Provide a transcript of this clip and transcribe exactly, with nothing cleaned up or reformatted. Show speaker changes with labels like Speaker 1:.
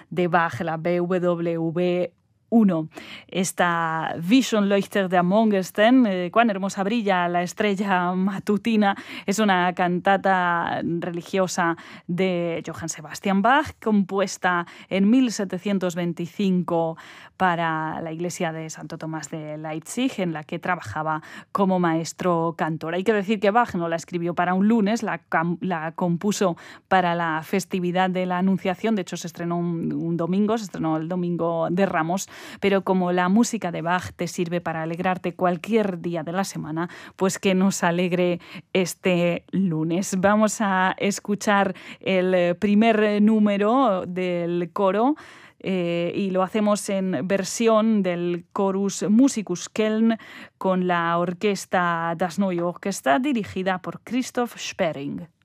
Speaker 1: de Bach, la B W V uno. Esta Vision Leuchter der Morgenstern, eh, cuán hermosa brilla la estrella matutina, es una cantata religiosa de Johann Sebastian Bach, compuesta en mil setecientos veinticinco para la iglesia de Santo Tomás de Leipzig, en la que trabajaba como maestro cantor. Hay que decir que Bach no la escribió para un lunes, la, la compuso para la festividad de la Anunciación. De hecho, se estrenó un, un domingo, se estrenó el domingo de Ramos. Pero como la música de Bach te sirve para alegrarte cualquier día de la semana, pues que nos alegre este lunes. Vamos a escuchar el primer número del coro eh, y lo hacemos en versión del Chorus Musicus Köln con la orquesta Das Neue Orchester dirigida por Christoph Sperring.